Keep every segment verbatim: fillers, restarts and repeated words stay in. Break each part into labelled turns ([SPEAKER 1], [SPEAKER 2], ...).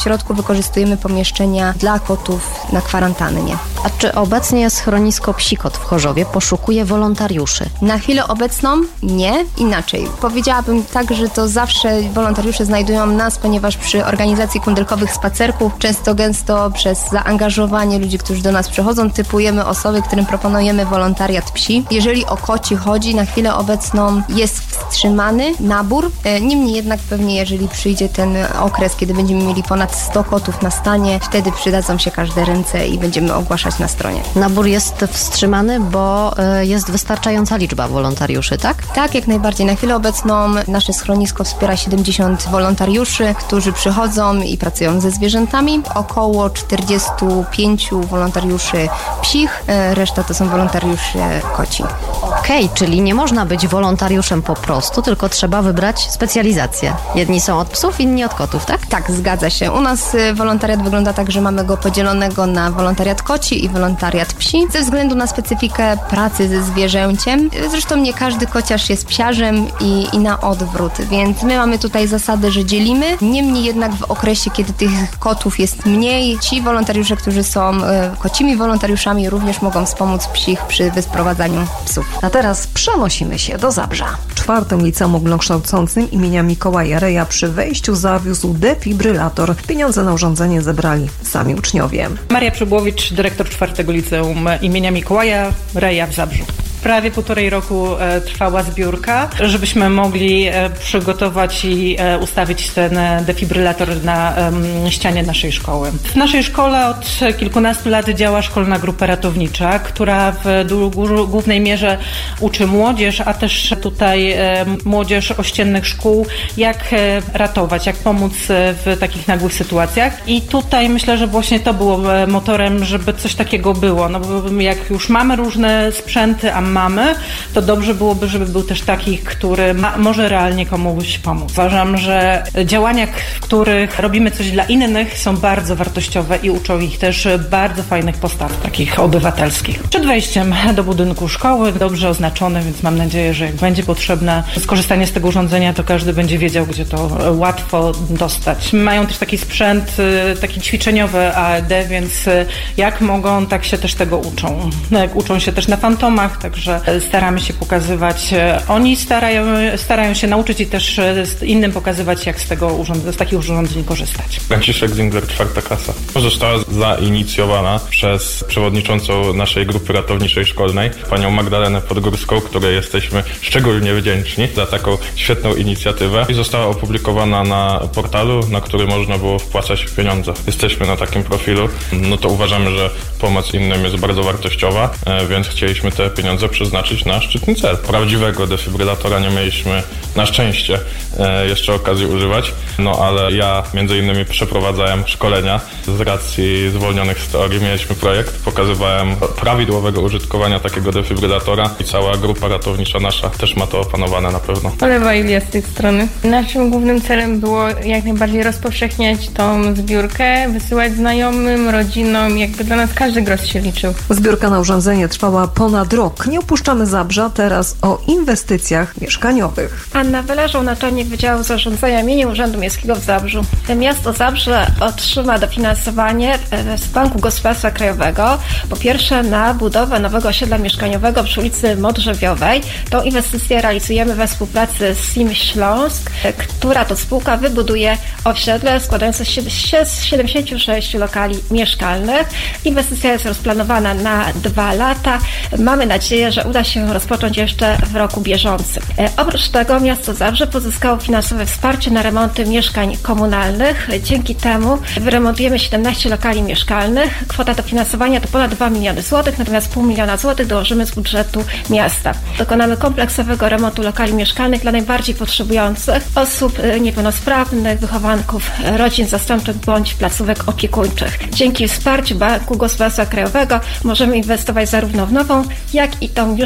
[SPEAKER 1] W środku wykorzystujemy pomieszczenia dla kotów na kwarantannie.
[SPEAKER 2] A czy obecnie schronisko Psikot w Chorzowie poszukuje wolontariuszy?
[SPEAKER 1] Na chwilę obecną nie, inaczej. Powiedziałabym tak, że to zawsze wolontariusze znajdują nas, ponieważ przy organizacji kundelkowych spacerków często gęsto przez zaangażowanie ludzi, którzy do nas przychodzą, typujemy osoby, którym proponujemy wolontariat psi. Jeżeli o koci chodzi, na chwilę obecną jest wstrzymany nabór. Niemniej jednak pewnie, jeżeli przyjdzie ten okres, kiedy będziemy mieli ponad sto kotów na stanie, wtedy przydadzą się każde ręce i będziemy ogłaszać na stronie.
[SPEAKER 2] Nabór jest wstrzymany, bo jest wystarczająca liczba wolontariuszy, tak?
[SPEAKER 1] Tak, jak najbardziej. Na chwilę obecną nasze schronisko wspiera siedemdziesiąt wolontariuszy, którzy przychodzą i pracują ze zwierzętami. Około czterdziestu pięciu wolontariuszy psich, reszta to są wolontariusze koci.
[SPEAKER 2] Okej, okay, czyli nie można być wolontariuszem po prostu, tylko trzeba wybrać specjalizację. Jedni są od psów, inni od kotów, tak?
[SPEAKER 1] Tak, zgadza się. U nas wolontariat wygląda tak, że mamy go podzielonego na wolontariat koci i wolontariat psi, ze względu na specyfikę pracy ze zwierzęciem. Zresztą nie każdy kociarz jest psiarzem i, i na odwrót, więc my mamy tutaj zasadę, że dzielimy. Niemniej jednak w okresie, kiedy tych kotów jest mniej, ci wolontariusze, którzy są e, kocimi wolontariuszami, również mogą wspomóc psich przy wysprowadzaniu psów.
[SPEAKER 3] A teraz przenosimy się do Zabrza. W czwartym liceum ogólnokształcącym imienia Mikołaja Reja przy wejściu zawiózł defibrylator. Pieniądze na urządzenie zebrali sami uczniowie.
[SPEAKER 4] Maria Przybłowicz, dyrektor czwartego liceum imienia Mikołaja Reja w Zabrzu. Prawie półtorej roku e, trwała zbiórka, żebyśmy mogli e, przygotować i e, ustawić ten defibrylator na e, ścianie naszej szkoły. W naszej szkole od kilkunastu lat działa szkolna grupa ratownicza, która w du- głównej mierze uczy młodzież, a też tutaj e, młodzież ościennych szkół, jak e, ratować, jak pomóc e, w takich nagłych sytuacjach. I tutaj myślę, że właśnie to było e, motorem, żeby coś takiego było. No bo jak już mamy różne sprzęty, a mamy, to dobrze byłoby, żeby był też taki, który ma, może realnie komuś pomóc. Uważam, że działania, w których robimy coś dla innych, są bardzo wartościowe i uczą ich też bardzo fajnych postaw, takich obywatelskich. Przed wejściem do budynku szkoły, dobrze oznaczone, więc mam nadzieję, że jak będzie potrzebne skorzystanie z tego urządzenia, to każdy będzie wiedział, gdzie to łatwo dostać. Mają też taki sprzęt, taki ćwiczeniowy A E D, więc jak mogą, tak się też tego uczą. Jak uczą się też na fantomach, także staramy się pokazywać. Oni starają, starają się nauczyć i też innym pokazywać, jak z tego urząd- z takich urządzeń korzystać.
[SPEAKER 5] Franciszek Zingler, czwarta klasa. Została zainicjowana przez przewodniczącą naszej grupy ratowniczej szkolnej, panią Magdalenę Podgórską, której jesteśmy szczególnie wdzięczni za taką świetną inicjatywę i została opublikowana na portalu, na który można było wpłacać pieniądze. Jesteśmy na takim profilu, no to uważamy, że pomoc innym jest bardzo wartościowa, więc chcieliśmy te pieniądze przeznaczyć na szczytny cel. Prawdziwego defibrylatora nie mieliśmy na szczęście e, jeszcze okazji używać, no ale ja między innymi przeprowadzałem szkolenia z racji zwolnionych z teorii. Mieliśmy projekt, pokazywałem prawidłowego użytkowania takiego defibrylatora i cała grupa ratownicza nasza też ma to opanowane na pewno.
[SPEAKER 6] Olewa Ilia z tej strony. Naszym głównym celem było jak najbardziej rozpowszechniać tą zbiórkę, wysyłać znajomym, rodzinom, jakby dla nas każdy grosz się liczył.
[SPEAKER 3] Zbiórka na urządzenie trwała ponad rok. Nie opuszczamy Zabrza, teraz o inwestycjach mieszkaniowych.
[SPEAKER 7] Anna Wyleżą, naczelnik Wydziału Zarządzania imienia Urzędu Miejskiego w Zabrzu. Miasto Zabrze otrzyma dofinansowanie z Banku Gospodarstwa Krajowego, po pierwsze na budowę nowego osiedla mieszkaniowego przy ulicy Modrzewiowej. Tą inwestycję realizujemy we współpracy z S I M Śląsk, która to spółka wybuduje osiedle składające się z siedemdziesięciu sześciu lokali mieszkalnych. Inwestycja jest rozplanowana na dwa lata. Mamy nadzieję, że uda się rozpocząć jeszcze w roku bieżącym. E, oprócz tego miasto Zabrze pozyskało finansowe wsparcie na remonty mieszkań komunalnych. Dzięki temu wyremontujemy siedemnaście lokali mieszkalnych. Kwota dofinansowania to ponad dwa miliony złotych, natomiast pół miliona złotych dołożymy z budżetu miasta. Dokonamy kompleksowego remontu lokali mieszkalnych dla najbardziej potrzebujących osób niepełnosprawnych, wychowanków rodzin zastępczych bądź placówek opiekuńczych. Dzięki wsparciu Banku Gospodarstwa Krajowego możemy inwestować zarówno w nową, jak i tą już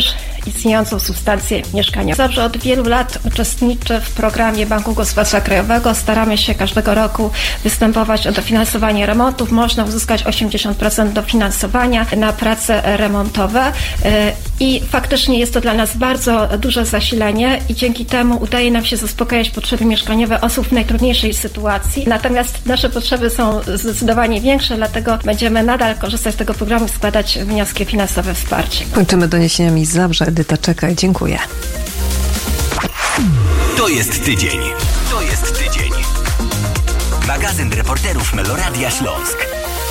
[SPEAKER 7] istniejącą substancję mieszkaniową. Zabrze od wielu lat uczestniczy w programie Banku Gospodarstwa Krajowego. Staramy się każdego roku występować o dofinansowanie remontów. Można uzyskać osiemdziesiąt procent dofinansowania na prace remontowe i faktycznie jest to dla nas bardzo duże zasilenie i dzięki temu udaje nam się zaspokajać potrzeby mieszkaniowe osób w najtrudniejszej sytuacji. Natomiast nasze potrzeby są zdecydowanie większe, dlatego będziemy nadal korzystać z tego programu i składać wnioski o finansowe wsparcie.
[SPEAKER 3] Kończymy doniesieniami z Zabrza. Edyta Czekaj, dziękuję.
[SPEAKER 8] To jest tydzień. To jest tydzień. Magazyn reporterów Meloradia Śląsk.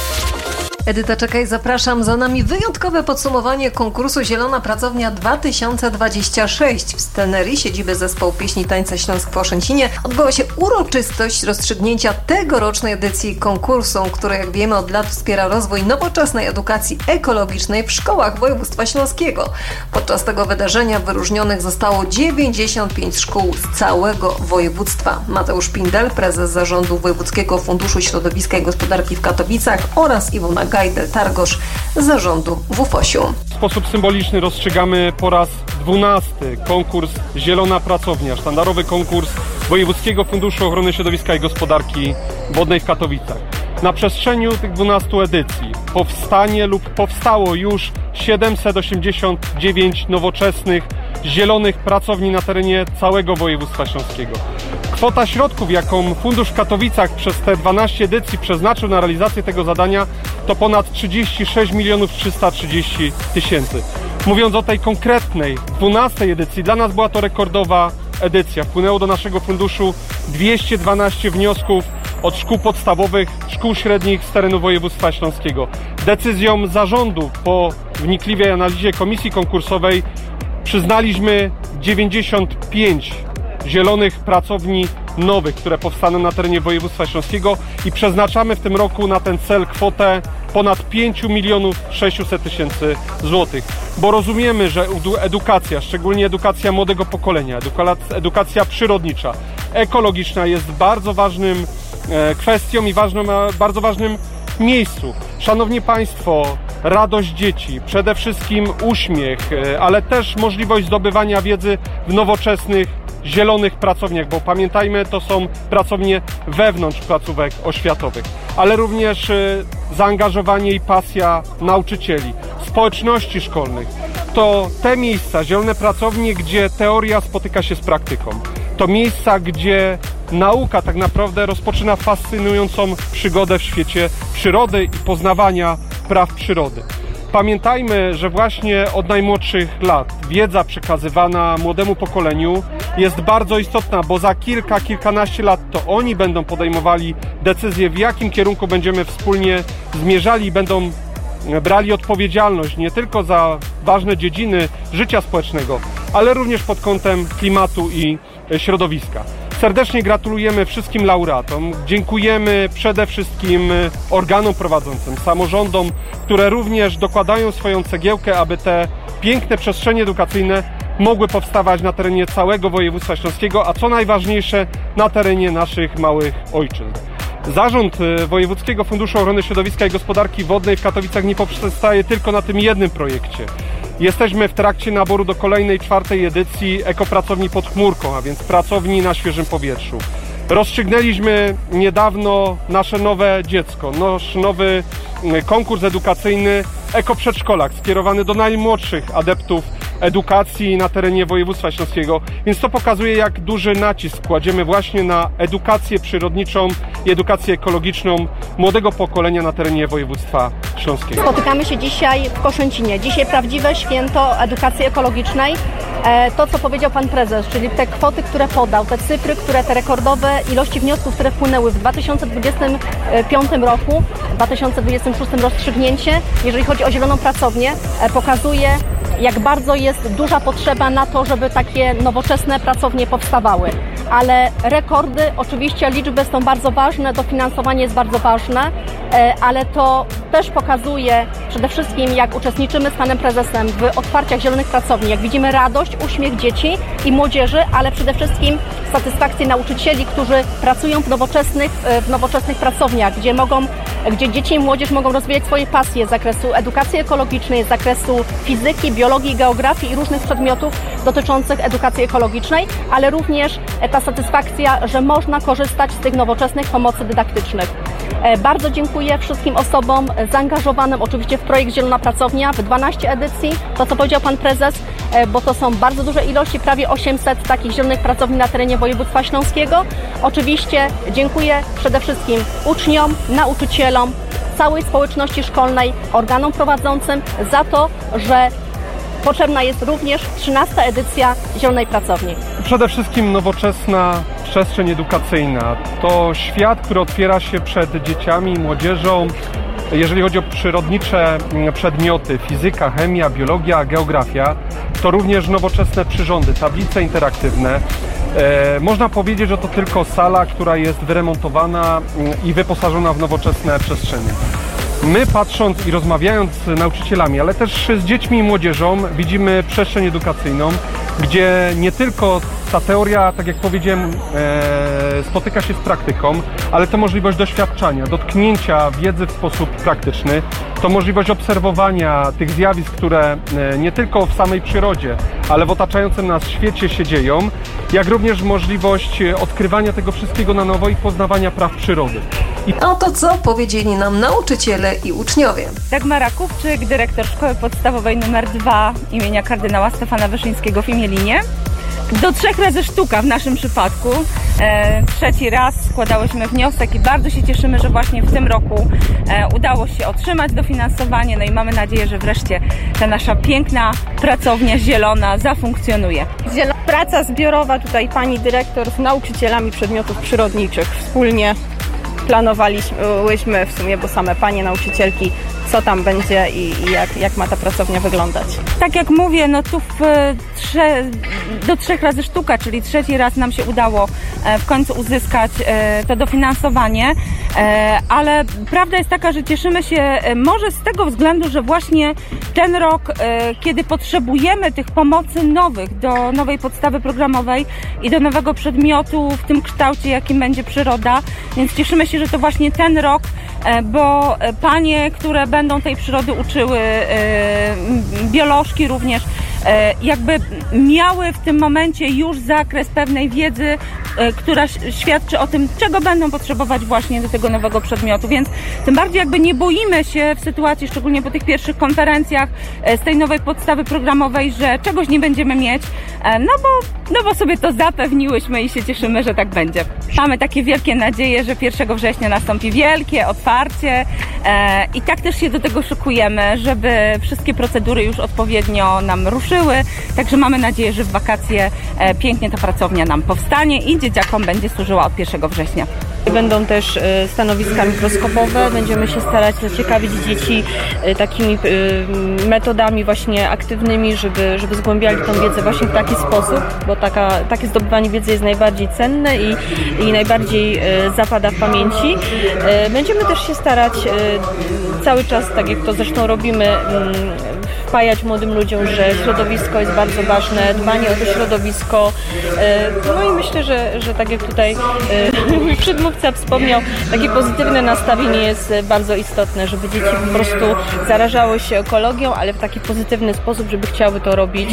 [SPEAKER 3] Edyta Czekaj, zapraszam. Za nami wyjątkowe podsumowanie konkursu Zielona Pracownia dwa tysiące dwadzieścia sześć. W scenerii siedziby zespołu pieśni i tańca Śląsk w Oszęcinie odbyła się uroczystość rozstrzygnięcia tegorocznej edycji konkursu, który, jak wiemy, od lat wspiera rozwój nowoczesnej edukacji ekologicznej w szkołach województwa śląskiego. Podczas tego wydarzenia wyróżnionych zostało dziewięćdziesiąt pięć szkół z całego województwa. Mateusz Pindel, prezes zarządu Wojewódzkiego Funduszu Środowiska i Gospodarki w Katowicach, oraz Iwona Gajdel-Targosz z zarządu W U F O S iu.
[SPEAKER 9] W sposób symboliczny rozstrzygamy po raz dwunasty konkurs Zielona Pracownia, sztandarowy konkurs Wojewódzkiego Funduszu Ochrony Środowiska i Gospodarki Wodnej w Katowicach. Na przestrzeni tych dwunastu edycji powstanie lub powstało już siedemset osiemdziesiąt dziewięć nowoczesnych, zielonych pracowni na terenie całego województwa śląskiego. Kwota środków, jaką Fundusz w Katowicach przez te dwanaście edycji przeznaczył na realizację tego zadania, to ponad trzydzieści sześć milionów trzysta trzydzieści tysięcy. Mówiąc o tej konkretnej dwunastej edycji, dla nas była to rekordowa edycja. Wpłynęło do naszego funduszu dwieście dwanaście wniosków od szkół podstawowych, szkół średnich z terenu województwa śląskiego. Decyzją zarządu po wnikliwej analizie komisji konkursowej przyznaliśmy dziewięćdziesiąt pięć zielonych pracowni nowych, które powstaną na terenie województwa śląskiego i przeznaczamy w tym roku na ten cel kwotę ponad pięć milionów sześćset tysięcy złotych, bo rozumiemy, że edukacja, szczególnie edukacja młodego pokolenia, edukacja przyrodnicza, ekologiczna jest bardzo ważnym kwestią i ważnym, bardzo ważnym miejscu. Szanowni Państwo, radość dzieci, przede wszystkim uśmiech, ale też możliwość zdobywania wiedzy w nowoczesnych, zielonych pracowniach, bo pamiętajmy, to są pracownie wewnątrz placówek oświatowych, ale również zaangażowanie i pasja nauczycieli, społeczności szkolnych. To te miejsca, zielone pracownie, gdzie teoria spotyka się z praktyką. To miejsca, gdzie nauka tak naprawdę rozpoczyna fascynującą przygodę w świecie przyrody i poznawania praw przyrody. Pamiętajmy, że właśnie od najmłodszych lat wiedza przekazywana młodemu pokoleniu jest bardzo istotna, bo za kilka, kilkanaście lat to oni będą podejmowali decyzje, w jakim kierunku będziemy wspólnie zmierzali i będą brali odpowiedzialność nie tylko za ważne dziedziny życia społecznego, ale również pod kątem klimatu i środowiska. Serdecznie gratulujemy wszystkim laureatom. Dziękujemy przede wszystkim organom prowadzącym, samorządom, które również dokładają swoją cegiełkę, aby te piękne przestrzenie edukacyjne mogły powstawać na terenie całego województwa śląskiego, a co najważniejsze, na terenie naszych małych ojczyzn. Zarząd Wojewódzkiego Funduszu Ochrony Środowiska i Gospodarki Wodnej w Katowicach nie poprzestaje tylko na tym jednym projekcie. Jesteśmy w trakcie naboru do kolejnej, czwartej edycji ekopracowni pod chmurką, a więc pracowni na świeżym powietrzu. Rozstrzygnęliśmy niedawno nasze nowe dziecko, nasz nowy konkurs edukacyjny Ekoprzedszkolak, skierowany do najmłodszych adeptów edukacji na terenie województwa śląskiego, więc to pokazuje, jak duży nacisk kładziemy właśnie na edukację przyrodniczą i edukację ekologiczną młodego pokolenia na terenie województwa śląskiego.
[SPEAKER 10] Spotykamy się dzisiaj w Koszęcinie. Dzisiaj prawdziwe święto edukacji ekologicznej. To, co powiedział Pan Prezes, czyli te kwoty, które podał, te cyfry, które te rekordowe ilości wniosków, które wpłynęły w dwa tysiące dwudziestym piątym roku, w dwa tysiące dwudziestym szóstym rozstrzygnięcie, jeżeli chodzi o zieloną pracownię, pokazuje, jak bardzo jest duża potrzeba na to, żeby takie nowoczesne pracownie powstawały. Ale rekordy, oczywiście liczby są bardzo ważne, dofinansowanie jest bardzo ważne. ale to też pokazuje przede wszystkim, jak uczestniczymy z panem prezesem w otwarciach zielonych pracowni, jak widzimy radość, uśmiech dzieci i młodzieży, ale przede wszystkim satysfakcję nauczycieli, którzy pracują w nowoczesnych, w nowoczesnych pracowniach, gdzie mogą, gdzie dzieci i młodzież mogą rozwijać swoje pasje z zakresu edukacji ekologicznej, z zakresu fizyki, biologii, geografii i różnych przedmiotów dotyczących edukacji ekologicznej, ale również ta satysfakcja, że można korzystać z tych nowoczesnych pomocy dydaktycznych. Bardzo dziękuję wszystkim osobom zaangażowanym oczywiście w projekt Zielona Pracownia w dwanaście edycji, to co powiedział pan prezes, bo to są bardzo duże ilości, prawie osiemset takich zielonych pracowni na terenie województwa śląskiego. Oczywiście dziękuję przede wszystkim uczniom, nauczycielom, całej społeczności szkolnej, organom prowadzącym za to, że potrzebna jest również trzynasta edycja Zielonej Pracowni.
[SPEAKER 9] Przede wszystkim nowoczesna przestrzeń edukacyjna. To świat, który otwiera się przed dzieciami i młodzieżą, jeżeli chodzi o przyrodnicze przedmioty, fizyka, chemia, biologia, geografia, to również nowoczesne przyrządy, tablice interaktywne. E, można powiedzieć, że to tylko sala, która jest wyremontowana i wyposażona w nowoczesne przestrzenie. My patrząc i rozmawiając z nauczycielami, ale też z dziećmi i młodzieżą widzimy przestrzeń edukacyjną, gdzie nie tylko ta teoria, tak jak powiedziałem, e, spotyka się z praktyką, ale to możliwość doświadczania, dotknięcia wiedzy w sposób praktyczny, to możliwość obserwowania tych zjawisk, które e, nie tylko w samej przyrodzie, ale w otaczającym nas świecie się dzieją, jak również możliwość odkrywania tego wszystkiego na nowo i poznawania praw przyrody.
[SPEAKER 3] I oto co powiedzieli nam nauczyciele i uczniowie.
[SPEAKER 11] Dagmara Kupczyk, dyrektor Szkoły Podstawowej numer dwa imienia kardynała Stefana Wyszyńskiego w Imielinie. Do trzech razy sztuka w naszym przypadku. E, trzeci raz składałyśmy wniosek i bardzo się cieszymy, że właśnie w tym roku e, udało się otrzymać dofinansowanie. No i mamy nadzieję, że wreszcie ta nasza piękna pracownia zielona zafunkcjonuje.
[SPEAKER 12] Zielona praca zbiorowa, tutaj pani dyrektor z nauczycielami przedmiotów przyrodniczych wspólnie planowaliśmy w sumie, bo same panie nauczycielki, co tam będzie i, i jak, jak ma ta pracownia wyglądać.
[SPEAKER 11] Tak jak mówię, no tu w trze, do trzech razy sztuka, czyli trzeci raz nam się udało w końcu uzyskać to dofinansowanie, ale prawda jest taka, że cieszymy się może z tego względu, że właśnie ten rok, kiedy potrzebujemy tych pomocy nowych do nowej podstawy programowej i do nowego przedmiotu w tym kształcie, jakim będzie przyroda, więc cieszymy się, że to właśnie ten rok, bo panie, które będą tej przyrody uczyły, biolożki również, jakby miały w tym momencie już zakres pewnej wiedzy, która świadczy o tym, czego będą potrzebować właśnie do tego nowego przedmiotu, więc tym bardziej jakby nie boimy się w sytuacji, szczególnie po tych pierwszych konferencjach z tej nowej podstawy programowej, że czegoś nie będziemy mieć, no bo, no bo sobie to zapewniłyśmy i się cieszymy, że tak będzie. Mamy takie wielkie nadzieje, że pierwszego września nastąpi wielkie otwarcie i tak też się do tego szykujemy, żeby wszystkie procedury już odpowiednio nam ruszyły, także mamy nadzieję, że w wakacje pięknie ta pracownia nam powstanie i dzieciakom będzie służyła od pierwszego września.
[SPEAKER 12] Będą też stanowiska mikroskopowe, będziemy się starać zaciekawić dzieci takimi metodami właśnie aktywnymi, żeby, żeby zgłębiali tą wiedzę właśnie w taki sposób, bo taka, takie zdobywanie wiedzy jest najbardziej cenne i, i najbardziej zapada w pamięci. Będziemy też się starać cały czas, tak jak to zresztą robimy, wpajać młodym ludziom, że środowisko jest bardzo ważne, dbanie o to środowisko. No i myślę, że, że tak jak tutaj mój przedmówca wspomniał, takie pozytywne nastawienie jest bardzo istotne, żeby dzieci po prostu zarażały się ekologią, ale w taki pozytywny sposób, żeby chciały to robić.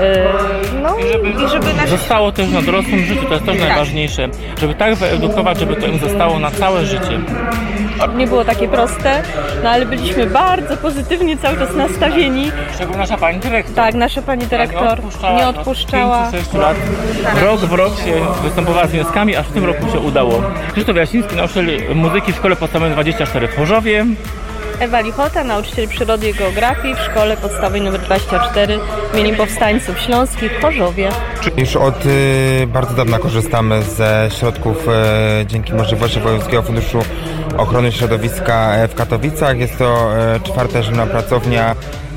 [SPEAKER 12] No
[SPEAKER 13] i żeby, i żeby nasze... zostało też na dorosłym życiu, to jest też tak najważniejsze, żeby tak wyedukować, żeby to im zostało na całe życie.
[SPEAKER 12] Nie było takie proste, no ale byliśmy bardzo pozytywnie cały czas nastawieni.
[SPEAKER 13] Szczególnie nasza pani dyrektor.
[SPEAKER 12] Tak, nasza pani dyrektor nie odpuszczała. Nie odpuszczała.
[SPEAKER 13] pięć sześć lat. Rok w rok się występowała z wnioskami, aż w tym roku się udało. Krzysztof Jasiński, nauczyciel muzyki w Szkole Podstawowej dwadzieścia cztery w Chorzowie.
[SPEAKER 12] Ewa Lichota, nauczyciel przyrody i geografii w Szkole Podstawowej nr dwadzieścia cztery imieniem Powstańców Śląskich w Chorzowie.
[SPEAKER 14] Już od y, bardzo dawna korzystamy ze środków y, dzięki możliwości Wojewódzkiego Funduszu Ochrony Środowiska w Katowicach. Jest to y, czwarta zielona pracownia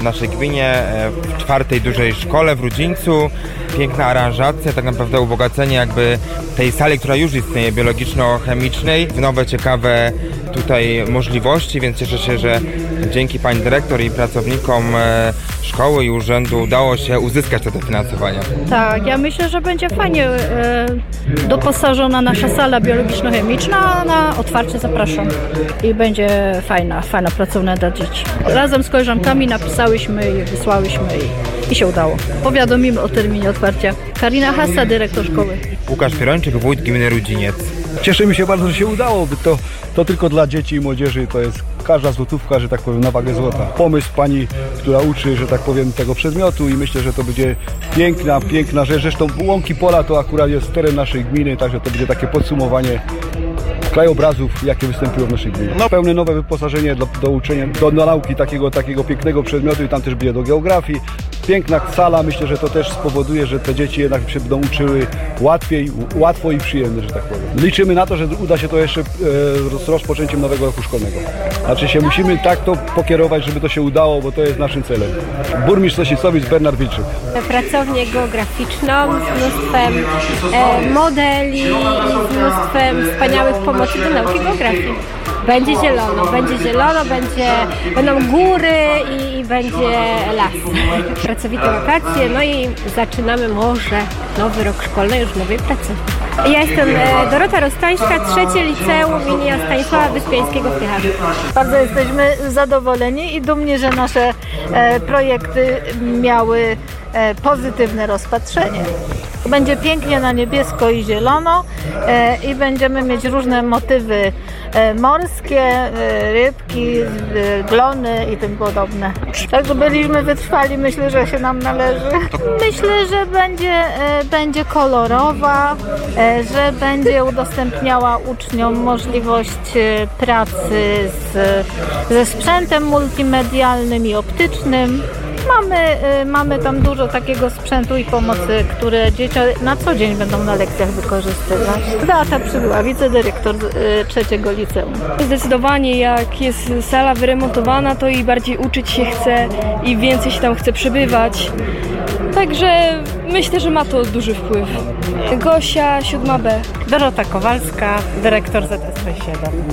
[SPEAKER 14] w naszej gminie, w czwartej dużej szkole w Rudzińcu. Piękna aranżacja, tak naprawdę ubogacenie jakby tej sali, która już istnieje, biologiczno-chemicznej, w nowe, ciekawe tutaj możliwości, więc cieszę się, że dzięki pani dyrektor i pracownikom szkoły i urzędu udało się uzyskać to dofinansowanie.
[SPEAKER 15] Tak, ja myślę, że będzie fajnie e, doposażona nasza sala biologiczno-chemiczna. Na otwarcie zapraszam i będzie fajna, fajna pracownia dla dzieci. Razem z koleżankami napisałyśmy i wysłałyśmy i, i się udało. Powiadomimy o terminie otwarcia. Karina Hassa, dyrektor szkoły.
[SPEAKER 14] Łukasz Pierończyk, wójt gminy Rudziniec.
[SPEAKER 16] Cieszymy się bardzo, że się udało, bo to, to tylko dla dzieci i młodzieży to jest każda złotówka, że tak powiem, na wagę złota. Pomysł pani, która uczy, że tak powiem, tego przedmiotu i myślę, że to będzie piękna, piękna rzecz. Zresztą Łąki Pola to akurat jest teren naszej gminy, także to będzie takie podsumowanie krajobrazów, jakie występują w naszej gminie. No, pełne nowe wyposażenie do, do uczenia, do, do nauki takiego, takiego pięknego przedmiotu i tam też będzie do geografii. Piękna sala, myślę, że to też spowoduje, że te dzieci jednak się będą uczyły łatwiej, łatwo i przyjemnie, że tak powiem. Liczymy na to, że uda się to jeszcze e, z rozpoczęciem nowego roku szkolnego. Znaczy się musimy tak to pokierować, żeby to się udało, bo to jest naszym celem. Burmistrz Sosnicowic Bernard Wilczyk.
[SPEAKER 7] Pracownię geograficzną z mnóstwem e, modeli i z mnóstwem wspaniałych pomocy do nauki geografii. Będzie zielono, będzie zielono, będzie, będą góry i, i będzie las. Pracowite wakacje, no i zaczynamy może nowy rok szkolny już w nowej pracy. Ja jestem Dorota Rostańska, trzecie liceum imienia Stanisława Wyspiańskiego w Tycharzu.
[SPEAKER 15] Bardzo jesteśmy zadowoleni i dumni, że nasze e, projekty miały e, pozytywne rozpatrzenie. Będzie pięknie na niebiesko i zielono e, i będziemy mieć różne motywy e, morskie, e, rybki, e, glony i tym podobne. Także byliśmy wytrwali, myślę, że się nam należy. Myślę, że będzie, e, będzie kolorowa, e, że będzie udostępniała uczniom możliwość e, pracy z, ze sprzętem multimedialnym i optycznym. Mamy, y, mamy tam dużo takiego sprzętu i pomocy, które dzieci na co dzień będą na lekcjach wykorzystywać. Beata Przybyła, wicedyrektor y, trzeciego liceum.
[SPEAKER 12] Zdecydowanie jak jest sala wyremontowana, to i bardziej uczyć się chce i więcej się tam chce przebywać. Także myślę, że ma to duży wpływ. Gosia, siódma B.
[SPEAKER 17] Dorota Kowalska, dyrektor Z S P siedem.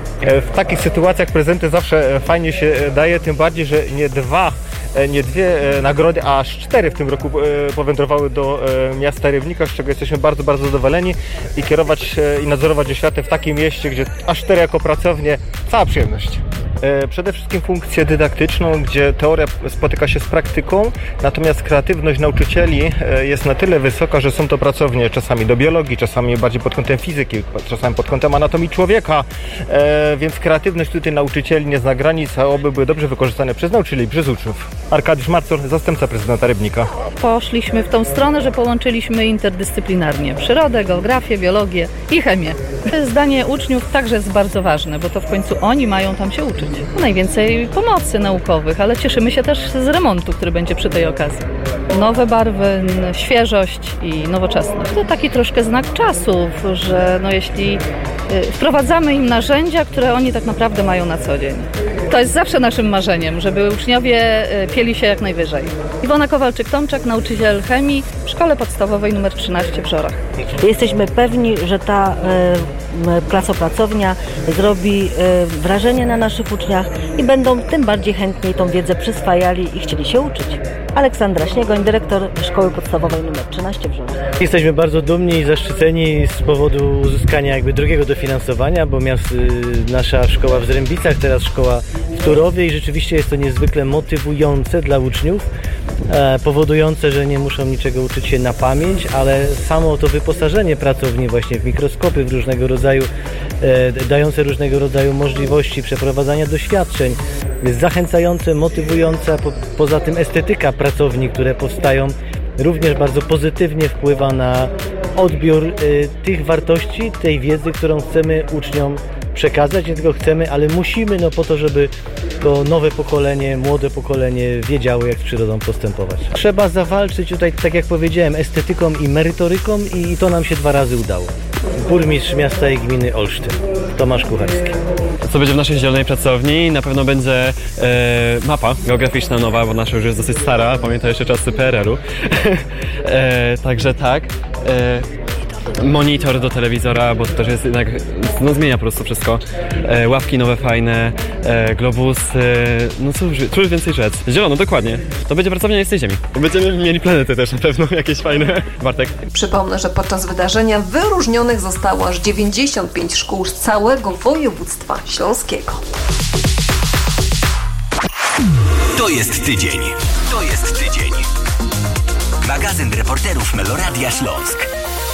[SPEAKER 18] W takich sytuacjach prezenty zawsze fajnie się daje, tym bardziej, że nie dwa, nie dwie nagrody, a aż cztery w tym roku powędrowały do miasta Rybnika, z czego jesteśmy bardzo, bardzo zadowoleni i kierować i nadzorować oświatę w takim mieście, gdzie aż cztery jako pracownie, cała przyjemność. Przede wszystkim funkcję dydaktyczną, gdzie teoria spotyka się z praktyką, natomiast kreatywność nauczycieli jest na tyle wysoka, że są to pracownie czasami do biologii, czasami bardziej pod kątem fizyki, czasami pod kątem anatomii człowieka, więc kreatywność tutaj nauczycieli nie zna granic, a oby były dobrze wykorzystane przez nauczycieli i przez uczniów. Arkadiusz Marcor, zastępca prezydenta Rybnika.
[SPEAKER 19] Poszliśmy w tą stronę, że połączyliśmy interdyscyplinarnie przyrodę, geografię, biologię i chemię. Zdanie uczniów także jest bardzo ważne, bo to w końcu oni mają tam się uczyć. Najwięcej pomocy naukowych, ale cieszymy się też z remontu, który będzie przy tej okazji. Nowe barwy, świeżość i nowoczesność. To taki troszkę znak czasów, że no jeśli wprowadzamy im narzędzia, które oni tak naprawdę mają na co dzień. To jest zawsze naszym marzeniem, żeby uczniowie pieli się jak najwyżej. Iwona Kowalczyk-Tomczak, nauczyciel chemii w Szkole Podstawowej nr trzynaście w Żorach.
[SPEAKER 20] Jesteśmy pewni, że ta y, klasopracownia zrobi y, wrażenie na naszych uczniach i będą tym bardziej chętniej tą wiedzę przyswajali i chcieli się uczyć. Aleksandra Śniegoń, dyrektor Szkoły Podstawowej nr trzynaście w Żorach.
[SPEAKER 21] Jesteśmy bardzo dumni i zaszczyceni z powodu uzyskania jakby drugiego dofinansowania, bo miast, y, nasza szkoła w Zrębicach, teraz szkoła w Turowie i rzeczywiście jest to niezwykle motywujące dla uczniów, e, powodujące, że nie muszą niczego uczyć się na pamięć, ale samo to wyposażenie pracowni właśnie w mikroskopy, w różnego rodzaju, e, dające różnego rodzaju możliwości przeprowadzania doświadczeń jest zachęcające, motywujące, a po, poza tym estetyka pracowni, które powstają, również bardzo pozytywnie wpływa na odbiór e, tych wartości, tej wiedzy, którą chcemy uczniom przekazać. Nie tylko chcemy, ale musimy, no po to, żeby to nowe pokolenie, młode pokolenie wiedziało, jak z przyrodą postępować. Trzeba zawalczyć tutaj, tak jak powiedziałem, estetyką i merytoryką i to nam się dwa razy udało. Burmistrz miasta i gminy Olsztyn. Tomasz Kucharski.
[SPEAKER 2] Co będzie w naszej zielonej pracowni? Na pewno będzie e, mapa geograficzna nowa, bo nasza już jest dosyć stara, pamiętam jeszcze czasy P R L-u. e, także tak. E, Monitor do telewizora, bo to też jest jednak, no zmienia po prostu wszystko. E, ławki nowe, fajne, e, globus, e, no cóż, cóż więcej rzec. Zielono, dokładnie. To będzie pracownia z tej ziemi. Będziemy mieli planety też na pewno, jakieś fajne. Bartek.
[SPEAKER 3] Przypomnę, że podczas wydarzenia wyróżnionych zostało aż dziewięćdziesiąt pięć szkół z całego województwa śląskiego.
[SPEAKER 8] To jest tydzień. To jest tydzień. Magazyn reporterów Meloradia Śląsk.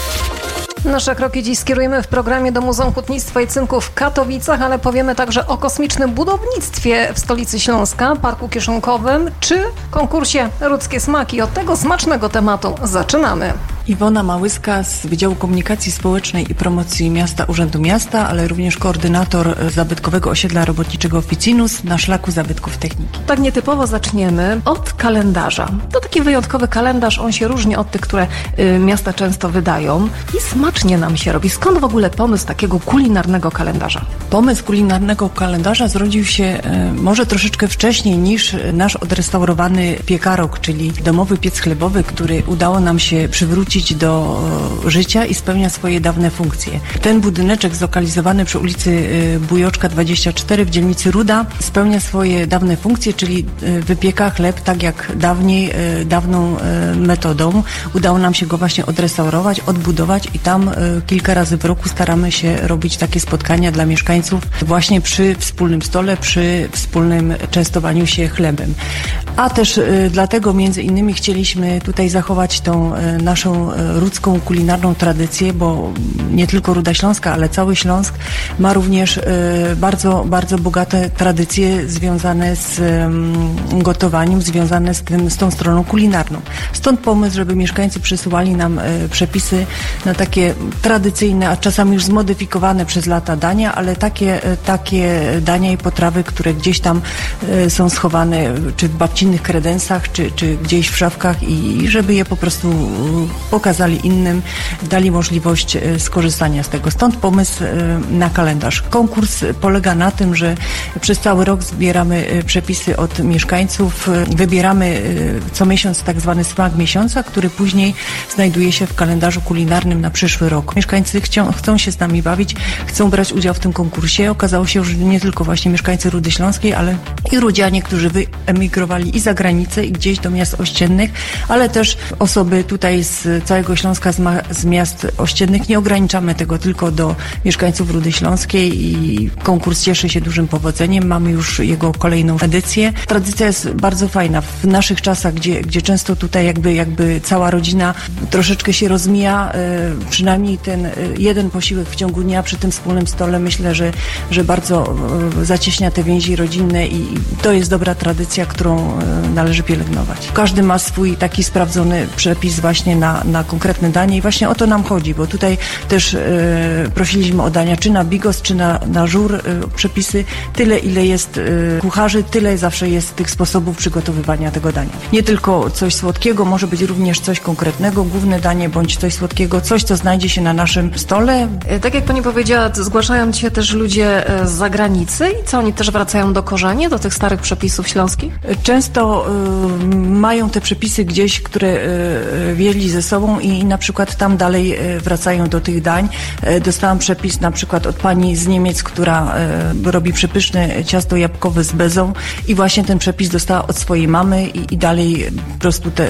[SPEAKER 3] Nasze kroki dziś skierujemy w programie do Muzeum Hutnictwa i Cynku w Katowicach, ale powiemy także o kosmicznym budownictwie w stolicy Śląska, Parku Kieszonkowym czy konkursie Rudzkie Smaki. Od tego smacznego tematu zaczynamy.
[SPEAKER 22] Iwona Małyska z Wydziału Komunikacji Społecznej i Promocji Miasta Urzędu Miasta, ale również koordynator zabytkowego osiedla robotniczego Ficinus na szlaku zabytków techniki.
[SPEAKER 3] Tak nietypowo zaczniemy od kalendarza. To taki wyjątkowy kalendarz, on się różni od tych, które y, miasta często wydają i smacznie nam się robi. Skąd w ogóle pomysł takiego kulinarnego kalendarza?
[SPEAKER 22] Pomysł kulinarnego kalendarza zrodził się y, może troszeczkę wcześniej niż nasz odrestaurowany piekarok, czyli domowy piec chlebowy, który udało nam się przywrócić do życia i spełnia swoje dawne funkcje. Ten budyneczek zlokalizowany przy ulicy Bujoczka dwadzieścia cztery w dzielnicy Ruda spełnia swoje dawne funkcje, czyli wypieka chleb tak jak dawniej, dawną metodą. Udało nam się go właśnie odrestaurować, odbudować i tam kilka razy w roku staramy się robić takie spotkania dla mieszkańców właśnie przy wspólnym stole, przy wspólnym częstowaniu się chlebem. A też dlatego między innymi chcieliśmy tutaj zachować tą naszą rudzką kulinarną tradycję, bo nie tylko Ruda Śląska, ale cały Śląsk ma również bardzo, bardzo bogate tradycje związane z gotowaniem, związane z tym, z tą stroną kulinarną. Stąd pomysł, żeby mieszkańcy przysyłali nam przepisy na takie tradycyjne, a czasami już zmodyfikowane przez lata dania, ale takie, takie dania i potrawy, które gdzieś tam są schowane, czy w babcinnych kredensach, czy, czy gdzieś w szafkach i żeby je po prostu pokazali innym, dali możliwość skorzystania z tego. Stąd pomysł na kalendarz. Konkurs polega na tym, że przez cały rok zbieramy przepisy od mieszkańców, wybieramy co miesiąc tak zwany smak miesiąca, który później znajduje się w kalendarzu kulinarnym na przyszły rok. Mieszkańcy chcą, chcą się z nami bawić, chcą brać udział w tym konkursie. Okazało się, że nie tylko właśnie mieszkańcy Rudy Śląskiej, ale i rudzianie, którzy wyemigrowali i za granicę, i gdzieś do miast ościennych, ale też osoby tutaj z całego Śląska, z, ma- z miast ościennych. Nie ograniczamy tego tylko do mieszkańców Rudy Śląskiej i konkurs cieszy się dużym powodzeniem. Mamy już jego kolejną edycję. Tradycja jest bardzo fajna. W naszych czasach, gdzie, gdzie często tutaj jakby, jakby cała rodzina troszeczkę się rozmija, y, przynajmniej ten y, jeden posiłek w ciągu dnia przy tym wspólnym stole, myślę, że, że bardzo y, zacieśnia te więzi rodzinne i to jest dobra tradycja, którą y, należy pielęgnować. Każdy ma swój taki sprawdzony przepis właśnie na, na konkretne danie i właśnie o to nam chodzi, bo tutaj też y, prosiliśmy o dania czy na bigos, czy na, na żur y, przepisy. Tyle, ile jest y, kucharzy, tyle zawsze jest tych sposobów przygotowywania tego dania. Nie tylko coś słodkiego, może być również coś konkretnego, główne danie, bądź coś słodkiego, coś, co znajdzie się na naszym stole.
[SPEAKER 3] Tak jak pani powiedziała, zgłaszają się też ludzie z zagranicy i co, oni też wracają do korzeni, do tych starych przepisów śląskich?
[SPEAKER 22] Często y, mają te przepisy gdzieś, które y, wzięli ze sobą i na przykład tam dalej y, wracają do tych dań. Y, dostałam przepis na przykład od pani z Niemiec, która y, robi przepyszne ciasto jabłkowe z bezą i właśnie ten przepis dostała od swojej mamy i, i dalej po prostu te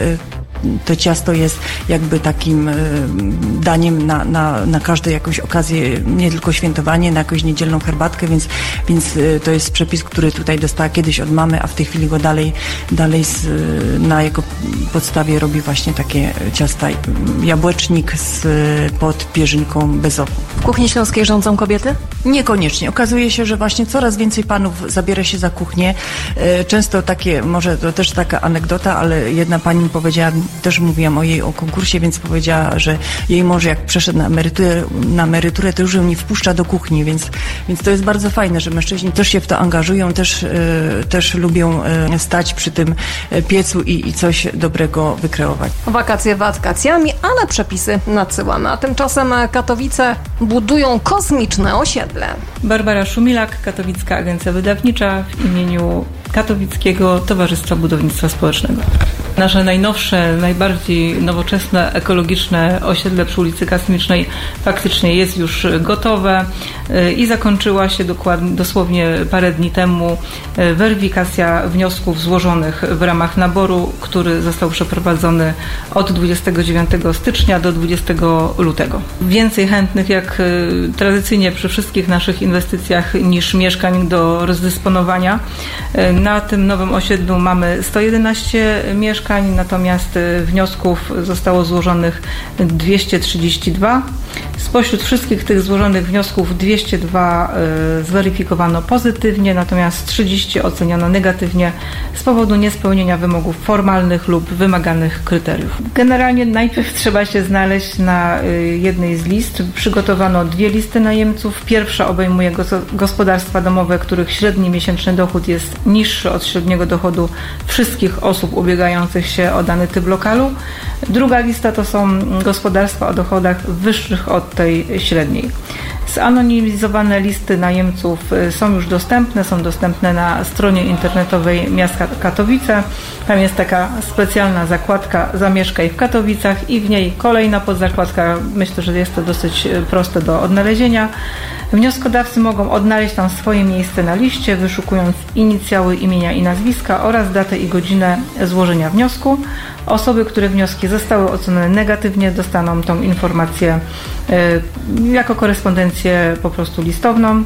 [SPEAKER 22] to ciasto jest jakby takim daniem na, na, na każdą jakąś okazję, nie tylko świętowanie, na jakąś niedzielną herbatkę, więc, więc to jest przepis, który tutaj dostała kiedyś od mamy, a w tej chwili go dalej, dalej z, na jego podstawie robi właśnie takie ciasta jabłecznik z, pod pierzynką bezową.
[SPEAKER 3] W kuchni śląskiej rządzą kobiety?
[SPEAKER 22] Niekoniecznie. Okazuje się, że właśnie coraz więcej panów zabiera się za kuchnię. Często takie, może to też taka anegdota, ale jedna pani mi powiedziała też mówiłam o jej o konkursie, więc powiedziała, że jej mąż jak przeszedł na emeryturę, na emeryturę to już ją nie wpuszcza do kuchni, więc, więc to jest bardzo fajne, że mężczyźni też się w to angażują, też, też lubią stać przy tym piecu i, i coś dobrego wykreować.
[SPEAKER 3] Wakacje wakacjami, ale przepisy nadsyłamy. A tymczasem Katowice budują kosmiczne osiedle.
[SPEAKER 1] Barbara Szumilak, Katowicka Agencja Wydawnicza w imieniu Katowickiego Towarzystwa Budownictwa Społecznego. Nasze najnowsze, najbardziej nowoczesne, ekologiczne osiedle przy ulicy Kosmicznej faktycznie jest już gotowe i zakończyła się dokładnie, dosłownie parę dni temu weryfikacja wniosków złożonych w ramach naboru, który został przeprowadzony od dwudziestego dziewiątego stycznia do dwudziestego lutego. Więcej chętnych jak tradycyjnie przy wszystkich naszych inwestycjach niż mieszkań do rozdysponowania. Na tym nowym osiedlu mamy sto jedenaście mieszkań, natomiast wniosków zostało złożonych dwieście trzydzieści dwa. Spośród wszystkich tych złożonych wniosków dwieście dwa zweryfikowano pozytywnie, natomiast trzydzieści oceniono negatywnie z powodu niespełnienia wymogów formalnych lub wymaganych kryteriów. Generalnie najpierw trzeba się znaleźć na jednej z list. Przygotowano dwie listy najemców. Pierwsza obejmuje gospodarstwa domowe, których średni miesięczny dochód jest niższy od średniego dochodu wszystkich osób ubiegających się o dany typ lokalu. Druga lista to są gospodarstwa o dochodach wyższych od tej średniej. Zanonimizowane listy najemców są już dostępne, są dostępne na stronie internetowej miasta Katowice. Tam jest taka specjalna zakładka Zamieszkaj w Katowicach i w niej kolejna podzakładka. Myślę, że jest to dosyć proste do odnalezienia. Wnioskodawcy mogą odnaleźć tam swoje miejsce na liście, wyszukując inicjały imienia i nazwiska oraz datę i godzinę złożenia wniosku. Osoby, które wnioski zostały ocenione negatywnie, dostaną tą informację y, jako korespondencję po prostu listowną.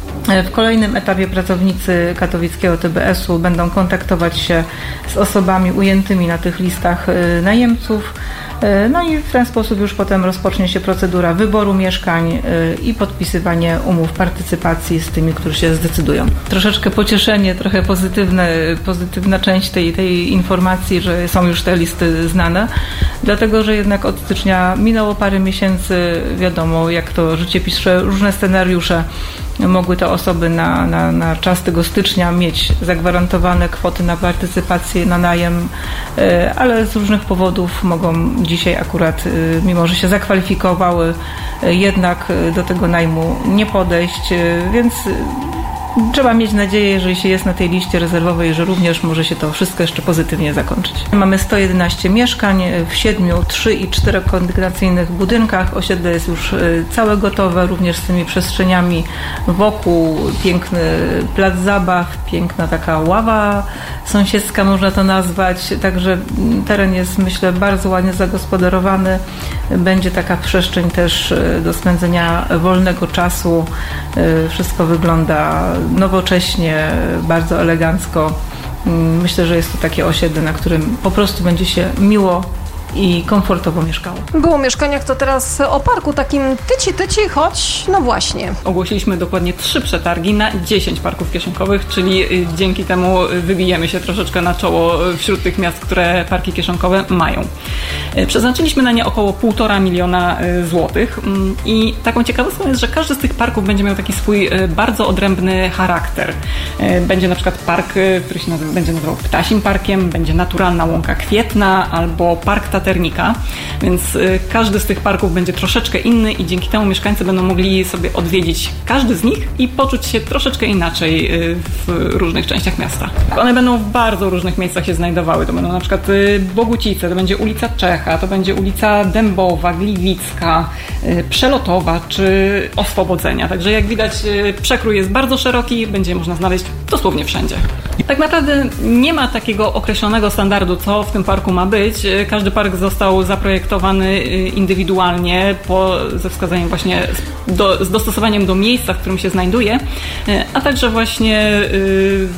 [SPEAKER 1] W kolejnym etapie pracownicy katowickiego T B S-u będą kontaktować się z osobami ujętymi na tych listach y, najemców. No i w ten sposób już potem rozpocznie się procedura wyboru mieszkań i podpisywanie umów partycypacji z tymi, którzy się zdecydują. Troszeczkę pocieszenie, trochę pozytywne, pozytywna część tej, tej informacji, że są już te listy znane, dlatego że jednak od stycznia minęło parę miesięcy, wiadomo jak to życie pisze, różne scenariusze. Mogły te osoby na, na, na czas tego stycznia mieć zagwarantowane kwoty na partycypację, na najem, ale z różnych powodów mogą dzisiaj akurat, mimo że się zakwalifikowały, jednak do tego najmu nie podejść, więc trzeba mieć nadzieję, jeżeli się jest na tej liście rezerwowej, że również może się to wszystko jeszcze pozytywnie zakończyć. Mamy sto jedenaście mieszkań w siedmiu, trzy i czterokondygnacyjnych budynkach. Osiedle jest już całe gotowe, również z tymi przestrzeniami wokół. Piękny plac zabaw, piękna taka ława sąsiedzka, można to nazwać. Także teren jest, myślę, bardzo ładnie zagospodarowany. Będzie taka przestrzeń też do spędzenia wolnego czasu. Wszystko wygląda nowocześnie, bardzo elegancko. Myślę, że jest to takie osiedle, na którym po prostu będzie się miło i komfortowo mieszkało.
[SPEAKER 3] Było o mieszkaniach, to teraz o parku takim tyci-tyci, choć no właśnie.
[SPEAKER 1] Ogłosiliśmy dokładnie trzy przetargi na dziesięć parków kieszonkowych, czyli dzięki temu wybijemy się troszeczkę na czoło wśród tych miast, które parki kieszonkowe mają. Przeznaczyliśmy na nie około półtora miliona złotych i taką ciekawostką jest, że każdy z tych parków będzie miał taki swój bardzo odrębny charakter. Będzie na przykład park, który się nazywa, będzie nazywał Ptasim Parkiem, będzie Naturalna Łąka Kwietna albo Park Taternika, więc każdy z tych parków będzie troszeczkę inny i dzięki temu mieszkańcy będą mogli sobie odwiedzić każdy z nich i poczuć się troszeczkę inaczej w różnych częściach miasta. One będą w bardzo różnych miejscach się znajdowały. To będą na przykład Bogucice, to będzie ulica Czecha, to będzie ulica Dębowa, Gliwicka, Przelotowa czy Oswobodzenia. Także jak widać, przekrój jest bardzo szeroki, będzie można znaleźć dosłownie wszędzie. Tak naprawdę nie ma takiego określonego standardu, co w tym parku ma być. Każdy park został zaprojektowany indywidualnie po, ze wskazaniem właśnie do, z dostosowaniem do miejsca, w którym się znajduje, a także właśnie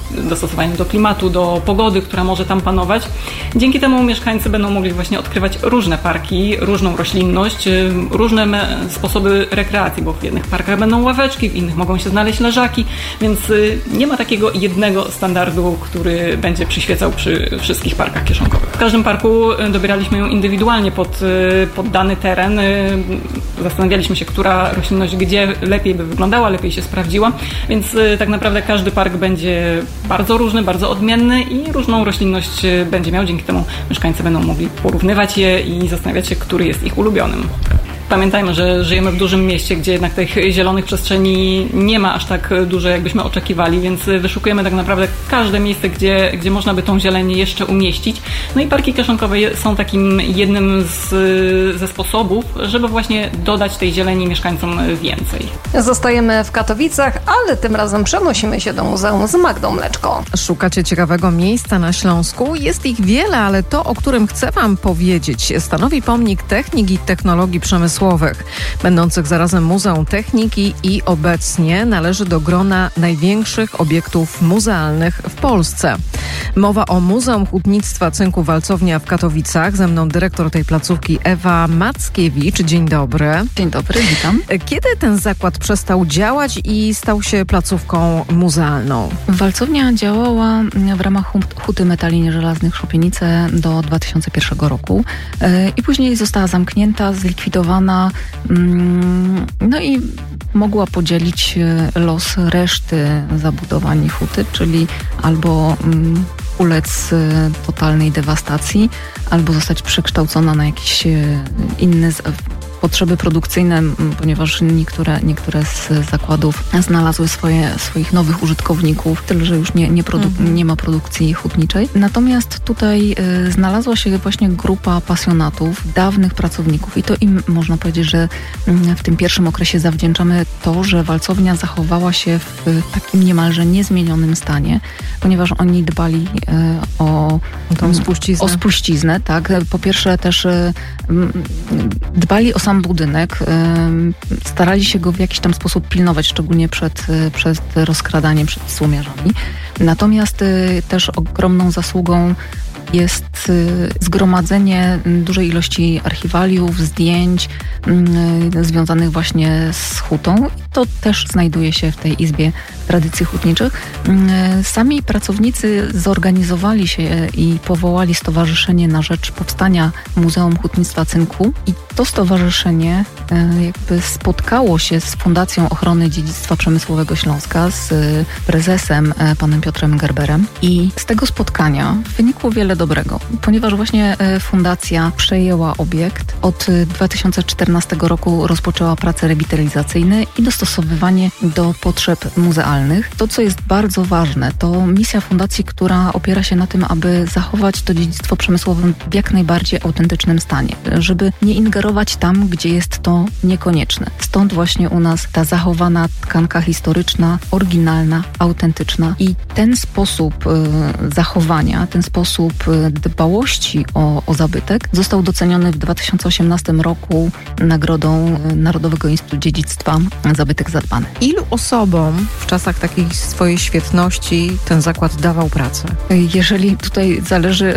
[SPEAKER 1] dostosowaniem do klimatu, do pogody, która może tam panować. Dzięki temu mieszkańcy będą mogli właśnie odkrywać różne parki, różną roślinność, różne sposoby rekreacji, bo w jednych parkach będą ławeczki, w innych mogą się znaleźć leżaki, więc nie ma takiego jednego standardu, który będzie przyświecał przy wszystkich parkach kieszonkowych. W każdym parku dobieraliśmy ją indywidualnie pod, pod dany teren. Zastanawialiśmy się, która roślinność gdzie lepiej by wyglądała, lepiej się sprawdziła, więc tak naprawdę każdy park będzie bardzo różny, bardzo odmienny i różną roślinność będzie miał. Dzięki temu mieszkańcy będą mogli porównywać je i zastanawiać się, który jest ich ulubionym. Pamiętajmy, że żyjemy w dużym mieście, gdzie jednak tych zielonych przestrzeni nie ma aż tak dużo, jakbyśmy oczekiwali, więc wyszukujemy tak naprawdę każde miejsce, gdzie, gdzie można by tą zieleń jeszcze umieścić. No i parki kieszonkowe są takim jednym z, ze sposobów, żeby właśnie dodać tej zieleni mieszkańcom więcej.
[SPEAKER 3] Zostajemy w Katowicach, ale tym razem przenosimy się do muzeum z Magdą Mleczko.
[SPEAKER 4] Szukacie ciekawego miejsca na Śląsku? Jest ich wiele, ale to, o którym chcę Wam powiedzieć, stanowi pomnik technik i technologii przemysłowych, będących zarazem Muzeum Techniki i obecnie należy do grona największych obiektów muzealnych w Polsce. Mowa o Muzeum Hutnictwa Cynku Walcownia w Katowicach. Ze mną dyrektor tej placówki Ewa Mackiewicz. Dzień dobry.
[SPEAKER 5] Dzień dobry, witam.
[SPEAKER 4] Kiedy ten zakład przestał działać i stał się placówką muzealną?
[SPEAKER 5] Walcownia działała w ramach Huty Metali Nieżelaznych Szopienice do dwa tysiące pierwszego roku i później została zamknięta, zlikwidowana. No i mogła podzielić los reszty zabudowań huty, czyli albo ulec totalnej dewastacji, albo zostać przekształcona na jakiś inny potrzeby produkcyjne, ponieważ niektóre, niektóre z zakładów znalazły swoje, swoich nowych użytkowników, tyle że już nie, nie, produ- mhm. nie ma produkcji hutniczej. Natomiast tutaj y, znalazła się właśnie grupa pasjonatów, dawnych pracowników i to im można powiedzieć, że y, w tym pierwszym okresie zawdzięczamy to, że walcownia zachowała się w y, takim niemalże niezmienionym stanie, ponieważ oni dbali y, o
[SPEAKER 4] tą spuściznę.
[SPEAKER 5] O spuściznę, tak. Po pierwsze też y, dbali o sam budynek, starali się go w jakiś tam sposób pilnować, szczególnie przed, przed rozkradaniem, przed słumiarzami. Natomiast też ogromną zasługą jest zgromadzenie dużej ilości archiwaliów, zdjęć związanych właśnie z hutą. To też znajduje się w tej Izbie Tradycji Hutniczych. Sami pracownicy zorganizowali się i powołali stowarzyszenie na rzecz powstania Muzeum Hutnictwa Cynku i to stowarzyszenie jakby spotkało się z Fundacją Ochrony Dziedzictwa Przemysłowego Śląska, z prezesem panem Piotrem Gerberem i z tego spotkania wynikło wiele dobrego, ponieważ właśnie fundacja przejęła obiekt. Od dwa tysiące czternastego roku rozpoczęła prace rewitalizacyjne i dostosowywanie do potrzeb muzealnych. To, co jest bardzo ważne, to misja fundacji, która opiera się na tym, aby zachować to dziedzictwo przemysłowe w jak najbardziej autentycznym stanie, żeby nie ingerować tam, gdzie jest to niekonieczne. Stąd właśnie u nas ta zachowana tkanka historyczna, oryginalna, autentyczna i ten sposób y, zachowania, ten sposób y, dbałości o, o zabytek został doceniony w dwa tysiące osiemnastym roku nagrodą Narodowego Instytutu Dziedzictwa Zabytek Zadbany.
[SPEAKER 4] Ilu osobom w czasach takiej swojej świetności ten zakład dawał pracę?
[SPEAKER 5] Jeżeli tutaj zależy,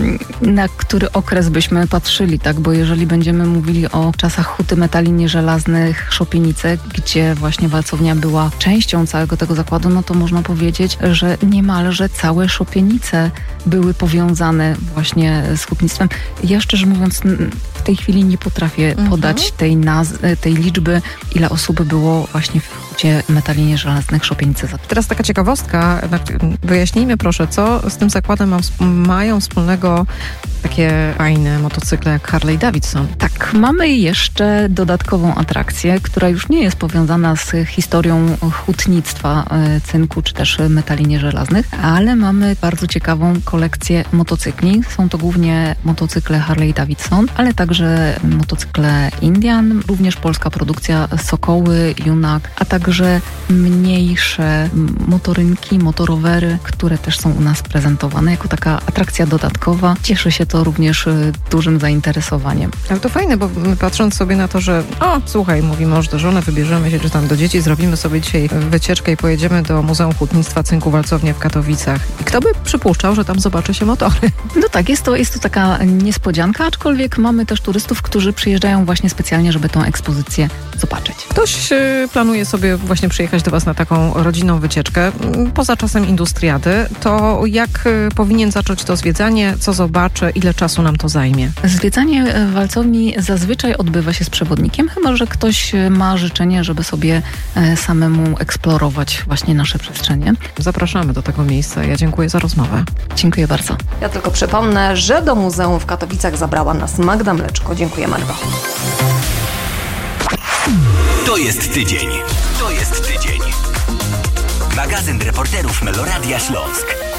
[SPEAKER 5] na który okres byśmy patrzyli, tak, bo jeżeli będziemy mówili o czasach Huty Metali Nieżelaznych Szopienice, gdzie właśnie walcownia była częścią całego tego zakładu, no to można powiedzieć, że niemalże całe Szopienice były powiązane właśnie z hutnictwem. Ja szczerze mówiąc w tej chwili nie potrafię mhm. podać tej, naz- tej liczby, ile osób było właśnie w Hucie Metali Nieżelaznych Szopienice.
[SPEAKER 4] Teraz taka ciekawostka, wyjaśnijmy proszę, co z tym zakładem ma, mają wspólnego takie fajne motocykle jak Harley Davidson.
[SPEAKER 5] Tak, mamy jeszcze dodatkową atrakcję, która już nie jest powiązana z historią hutnictwa cynku czy też metali nieżelaznych, ale mamy bardzo ciekawą kolekcję motocykli. Są to głównie motocykle Harley Davidson, ale także motocykle Indian, również polska produkcja Sokoły, Junak, a także także mniejsze motorynki, motorowery, które też są u nas prezentowane jako taka atrakcja dodatkowa. Cieszy się to również dużym zainteresowaniem.
[SPEAKER 4] Ale to fajne, bo patrząc sobie na to, że o, słuchaj, mówi mąż do żony, wybierzemy się, czy tam do dzieci, zrobimy sobie dzisiaj wycieczkę i pojedziemy do Muzeum Hutnictwa Cynku Walcownia w Katowicach. I kto by przypuszczał, że tam zobaczy się motory?
[SPEAKER 5] No tak, jest to, jest to taka niespodzianka, aczkolwiek mamy też turystów, którzy przyjeżdżają właśnie specjalnie, żeby tą ekspozycję zobaczyć.
[SPEAKER 4] Ktoś yy, planuje sobie właśnie przyjechać do Was na taką rodzinną wycieczkę poza czasem industriady, to jak yy, powinien zacząć to zwiedzanie, co zobaczy, ile czasu nam to zajmie?
[SPEAKER 5] Zwiedzanie walcowni zazwyczaj odbywa się z przewodnikiem, chyba że ktoś ma życzenie, żeby sobie e, samemu eksplorować właśnie nasze przestrzenie.
[SPEAKER 4] Zapraszamy do tego miejsca. Ja dziękuję za rozmowę.
[SPEAKER 5] Dziękuję bardzo.
[SPEAKER 3] Ja tylko przypomnę, że do muzeum w Katowicach zabrała nas Magda Mleczko. Dziękuję, Magdo.
[SPEAKER 8] To jest tydzień. To jest tydzień. Magazyn reporterów Meloradia Śląsk.